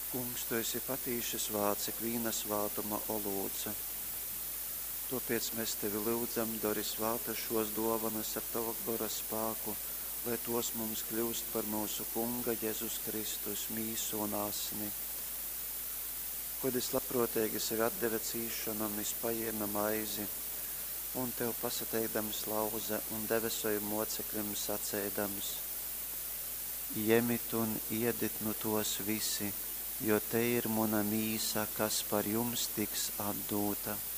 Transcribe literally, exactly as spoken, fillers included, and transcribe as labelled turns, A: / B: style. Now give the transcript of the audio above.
A: Kungs, tu esi patīšas vāci, kvīna svātuma olūdza. Tāpēc mēs tevi lūdzam, dori svāta šos dovanas ar tavu gara spāku, lai tos mums kļūst par mūsu Kunga Jēzus Kristus mīsu un asni. Kad es labprotīgi sevi atdeva cīšanam, es paēma maizi, un tev pasateidams lauza un debesoju mocekļiem sacēdams: Iemit un iedit nu tos visi, jo te ir mana mīsa, kas par jums tiks atdūta.